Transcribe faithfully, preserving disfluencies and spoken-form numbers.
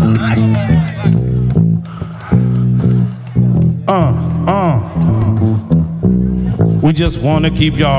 Uh, uh. We just want to keep y'all